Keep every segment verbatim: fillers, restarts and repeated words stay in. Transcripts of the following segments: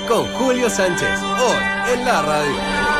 con Julio Sánchez, hoy en la radio.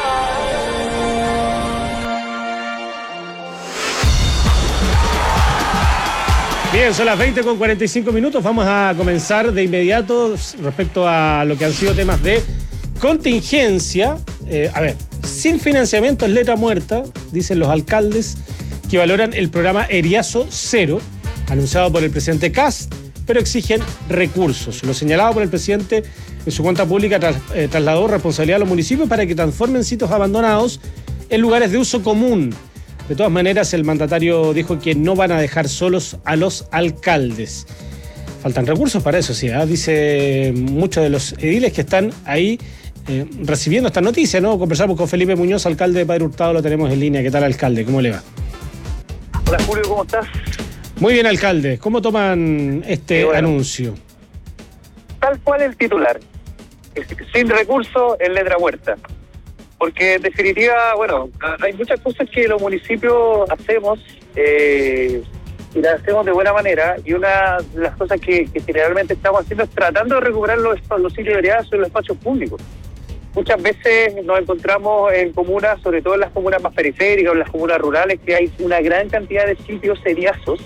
Bien, son las veinte con cuarenta y cinco minutos. Vamos a comenzar de inmediato respecto a lo que han sido temas de contingencia. Eh, a ver, sin financiamiento es letra muerta, dicen los alcaldes que valoran el programa Eriazo Cero, anunciado por el presidente Kast, pero exigen recursos. Lo señalado por el presidente en su cuenta pública tras, eh, trasladó responsabilidad a los municipios para que transformen sitios abandonados en lugares de uso común. De todas maneras, el mandatario dijo que no van a dejar solos a los alcaldes. Faltan recursos para eso, sí, ¿eh? Dice muchos de los ediles que están ahí eh, recibiendo esta noticia, ¿no? Conversamos con Felipe Muñoz, alcalde de Padre Hurtado, lo tenemos en línea. ¿Qué tal, alcalde? ¿Cómo le va? Hola, Julio, ¿cómo estás? Muy bien, alcalde. ¿Cómo toman este bueno, anuncio? Tal cual el titular. Sin recursos, en letra muerta. Porque en definitiva, bueno, hay muchas cosas que los municipios hacemos eh, y las hacemos de buena manera, y una de las cosas que, que generalmente estamos haciendo es tratando de recuperar los, los sitios de Eriazo y los espacios públicos. Muchas veces nos encontramos en comunas, sobre todo en las comunas más periféricas o en las comunas rurales, que hay una gran cantidad de sitios eriazos,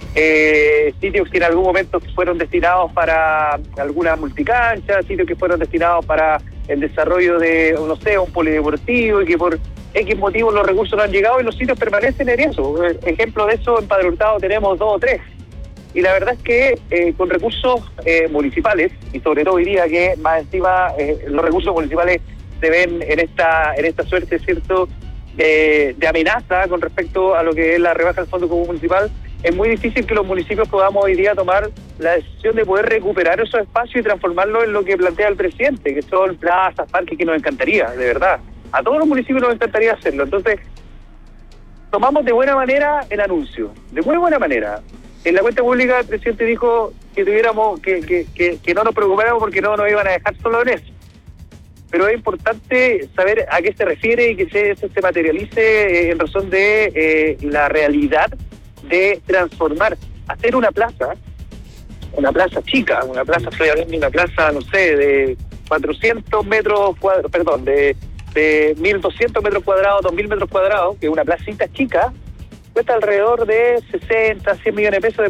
eh, sitios que en algún momento fueron destinados para alguna multicancha, sitios que fueron destinados para el desarrollo de, no sé, un polideportivo, y que por X motivos los recursos no han llegado y los sitios permanecen en eso. Ejemplo de eso, en Padre Hurtado tenemos dos o tres. Y la verdad es que eh, con recursos eh, municipales, y sobre todo hoy día que más encima eh, los recursos municipales se ven en esta en esta suerte, ¿cierto?, de, de amenaza con respecto a lo que es la rebaja del Fondo Común Municipal, es muy difícil que los municipios podamos hoy día tomar la decisión de poder recuperar esos espacios y transformarlos en lo que plantea el presidente, que son plazas, parques, que nos encantaría, de verdad. A todos los municipios nos encantaría hacerlo. Entonces, tomamos de buena manera el anuncio, de muy buena manera. En la cuenta pública el presidente dijo que tuviéramos, que, que, que, que no nos preocupáramos porque no nos iban a dejar solo en eso. Pero es importante saber a qué se refiere y que se, se materialice eh, en razón de eh, la realidad de transformar, hacer una plaza, una plaza chica, una plaza, una plaza, no sé, de cuatrocientos metros cuadrados, perdón, de, de mil doscientos metros cuadrados, dos mil metros cuadrados, que es una placita chica, cuesta alrededor de sesenta, cien millones de pesos,